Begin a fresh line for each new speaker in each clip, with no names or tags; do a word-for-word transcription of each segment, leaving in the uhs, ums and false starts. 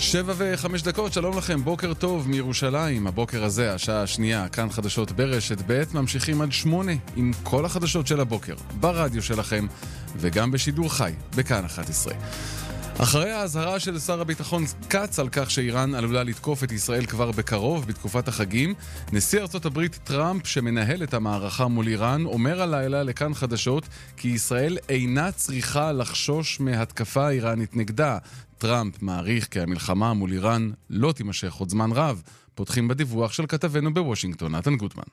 שבע וחמש דקות, שלום לכם, בוקר טוב מירושלים. הבוקר הזה, השעה השנייה, כאן חדשות ברשת ב', ממשיכים עד שמונה עם כל החדשות של הבוקר, ברדיו שלכם וגם בשידור חי, בכאן אחת עשרה. אחרי ההזהרה של שר הביטחון קץ על כך שאיראן עלולה לתקוף את ישראל כבר בקרוב בתקופת החגים, נשיא ארצות הברית טראמפ שמנהל את המערכה מול איראן אומר הלילה לכאן חדשות כי ישראל אינה צריכה לחשוש מהתקפה איראנית נגדה. טראמפ מעריך כי המלחמה מול איראן לא תימשך עוד זמן רב. פותחים בדיווח של כתבנו בוושינגטון, נתן גוטמן.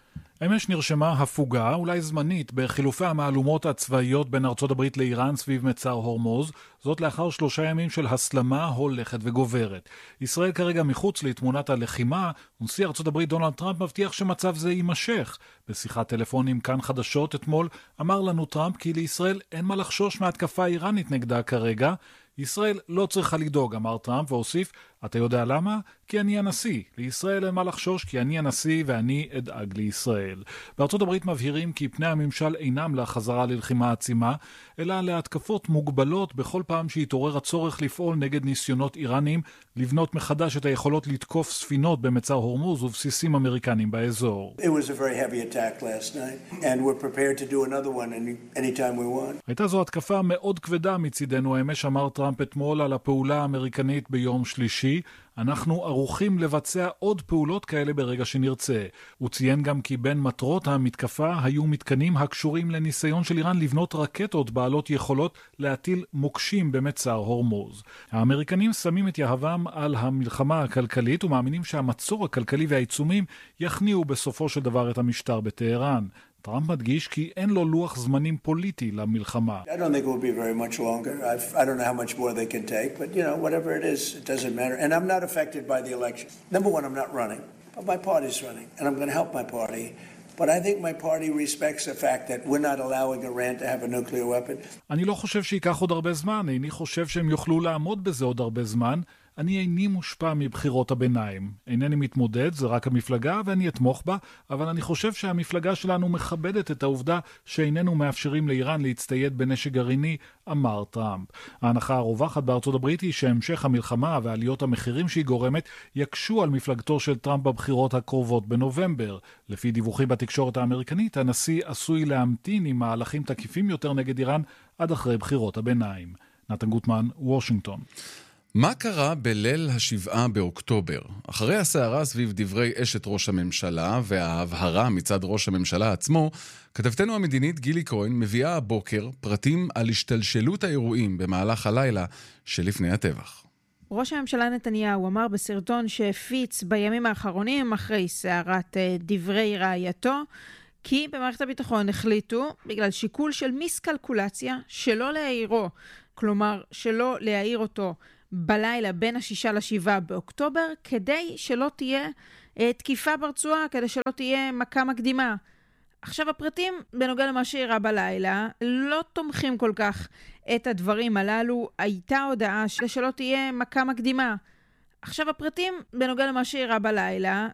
אמש נרשמה הפוגה, אולי זמנית, בחילופי המהלומות הצבאיות בין ארצות הברית לאיראן סביב מצר הורמוז, זאת לאחר שלושה ימים של הסלמה הולכת וגוברת. ישראל כרגע מחוץ לתמונת הלחימה, ונשיא ארצות הברית דונלד טראמפ מבטיח שמצב זה יימשך. בשיחת טלפונים כאן חדשות אתמול אמר לנו טראמפ כי לישראל אין מה לחשוש מהתקפה איראנית נגדה כרגע. ישראל לא צריכה לדאוג, אמר טראמפ, והוסיף, אתה יודע למה? כי אני הנשיא. לישראל אין מה לחשוש, כי אני הנשיא ואני אדאג לישראל. בארצות הברית מבהירים כי פני הממשל אינם לחזרה ללחימה עצימה, אלא להתקפות מוגבלות בכל פעם שהתעורר הצורך לפעול נגד ניסיונות איראנים, לבנות מחדש את היכולות לתקוף ספינות במצר הורמוז ובסיסים אמריקנים באזור.
It was a very heavy attack last night, and we're prepared to do another one any, anytime we want.
הייתה זו התקפה מאוד כבדה מצידנו, אמש אמר טראמפ אתמול על הפעולה האמריקנית ביום שלישי. אנחנו ערוכים לבצע עוד פעולות כאלה ברגע שנרצה. הוא ציין גם כי בין מטרות המתקפה היו מתקנים הקשורים לניסיון של איראן לבנות רקטות בעלות יכולות להטיל מוקשים במצר הורמוז. האמריקנים שמים את יהבם על המלחמה הכלכלית ומאמינים שהמצור הכלכלי והעיצומים יכניעו בסופו של דבר את המשטר בטהרן. טראמפ מדגיש כי אין לו לוח זמנים פוליטי למלחמה.
I don't think it will be very much longer. I've, I don't know how much more they can take, but you know, whatever it is, it doesn't matter. And I'm not affected by the election. Number one, I'm not running, but my party's running, and I'm going to help my party. But I think my party respects the fact that we're not allowing Iran to have a nuclear weapon.
אני לא חושב שייקח עוד הרבה זמן, אני חושב שהם יוכלו לעמוד בזה עוד הרבה זמן. אני איני מושפע מבחירות הביניים. אינני מתמודד, זה רק המפלגה ואני אתמוך בה, אבל אני חושב שהמפלגה שלנו מכבדת את העובדה שאיננו מאפשרים לאיראן להצטייד בנשק גרעיני, אמר טראמפ. ההנחה הרווחת בארצות הברית היא שהמשך המלחמה ועליות המחירים שהיא גורמת יקשו על מפלגתו של טראמפ בבחירות הקרובות בנובמבר. לפי דיווחים בתקשורת האמריקנית, הנשיא עשוי להמתין עם מהלכים תקיפים יותר נגד איראן עד אחרי בחירות הביניים. נתן גוטמן, וושינגטון.
מה קרה בליל השבעה באוקטובר? אחרי הסערה סביב דברי אשת ראש הממשלה וההבהרה מצד ראש הממשלה עצמו, כתבתנו המדינית גילי כהן מביאה הבוקר פרטים על השתלשלות האירועים במהלך הלילה שלפני הטבח.
ראש הממשלה נתניהו אמר בסרטון שהפיץ בימים האחרונים אחרי סערת דברי רעייתו, כי במערכת הביטחון החליטו, בגלל שיקול של מיסקלקולציה, שלא להעירו, כלומר שלא להעיר אותו בלילה בין השישה לשבעה באוקטובר, כדי שלא תהיה אה, תקיפה ברצועה, כדי שלא תהיה מכה מקדימה. עכשיו הפרטים בנוגע למה שאירע בלילה לא תומכים כל כך את הדברים הללו. הייתה הודעה שלא תהיה מכה מקדימה. עכשיו הפרטים בנוגע למה שאירע בלילה